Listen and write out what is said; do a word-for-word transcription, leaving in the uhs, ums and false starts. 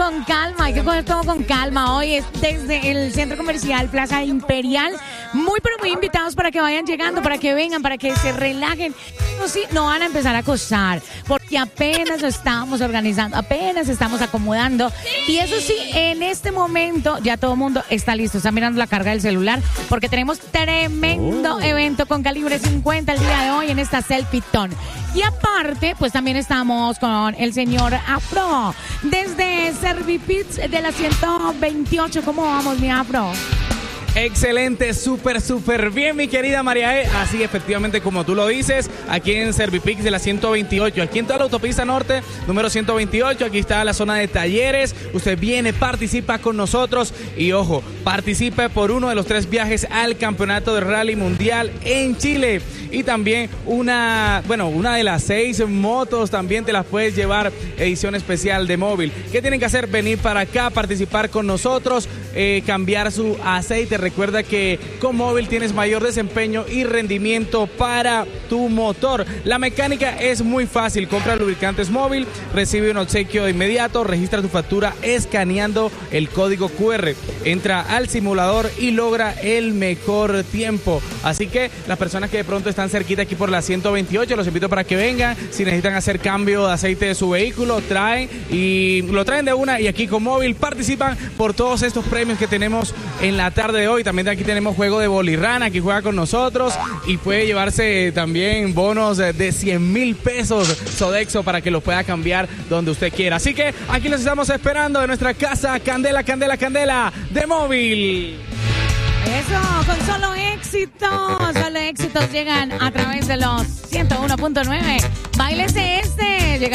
con calma, hay que coger todo con calma. Hoy es desde el Centro Comercial Plaza Imperial. Muy, pero muy invitados para que vayan llegando, para que vengan, para que se relajen. No, sí, no van a empezar a acosar, porque apenas lo estamos organizando, apenas estamos acomodando. Y eso sí, en este momento ya todo el mundo está listo, está mirando la carga del celular, porque tenemos tremendo oh. evento con calibre cincuenta el día de hoy en esta Selfie-Ton. Y aparte, pues también estamos con el señor Afro, desde Servipits de la ciento veintiocho. ¿Cómo vamos, mi Afro? Excelente, súper, súper bien, mi querida María E. Así, efectivamente, como tú lo dices, aquí en Servipix de la ciento veintiocho, aquí en toda la autopista norte, número ciento veintiocho, aquí está la zona de talleres. Usted viene, participa con nosotros y, ojo, participe por uno de los tres viajes al Campeonato de Rally Mundial en Chile. Y también una, bueno, una de las seis motos también te las puedes llevar, edición especial de móvil. ¿Qué tienen que hacer? Venir para acá, participar con nosotros, eh, cambiar su aceite. Recuerda que con móvil tienes mayor desempeño y rendimiento para tu motor. La mecánica es muy fácil. Compra lubricantes móvil, recibe un obsequio de inmediato, registra tu factura escaneando el código cu erre. Entra al simulador y logra el mejor tiempo. Así que las personas que de pronto están cerquita aquí por la ciento veintiocho, los invito para que vengan. Si necesitan hacer cambio de aceite de su vehículo, traen y lo traen de una, y aquí con móvil participan por todos estos premios que tenemos en la tarde de hoy. También aquí tenemos juego de bolirrana, aquí juega con nosotros y puede llevarse también bonos de cien mil pesos Sodexo para que los pueda cambiar donde usted quiera. Así que aquí los estamos esperando de nuestra casa Candela, Candela, Candela de móvil. Eso, con solo éxitos, solo éxitos llegan a través de los ciento uno punto nueve. Báilese este, llega